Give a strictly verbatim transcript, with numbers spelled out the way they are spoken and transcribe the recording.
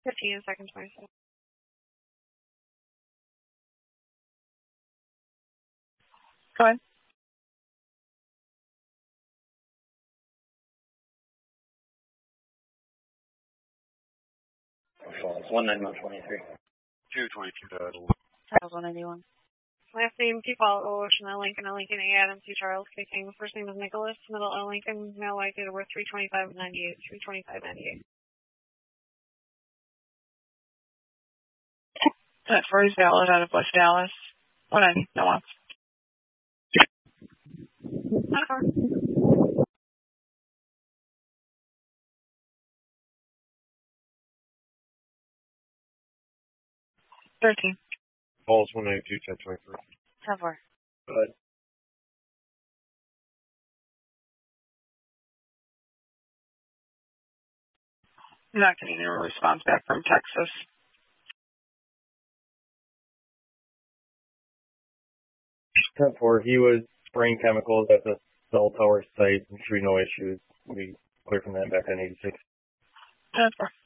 fifteen, second twenty-six. Go ahead. one ninety-one twenty-three. two twenty-two title. Title's one ninety-one. Last name, Default, Ocean, L. Lincoln, L. Lincoln, A. Adams, C. Charles, speaking. First name is Nicholas, middle L. Lincoln, male white, date of birth three twenty-five ninety-eight, three twenty-five ninety-eight. That first valid out of West Dallas. What I no one. Thirteen. Falls one ninety-two, ten twenty-three. ten four. Good. I'm not getting a response back from Texas. ten four, he was spraying chemicals at the cell tower site and should be no issues. We clear from that back on eighty-six. ten four.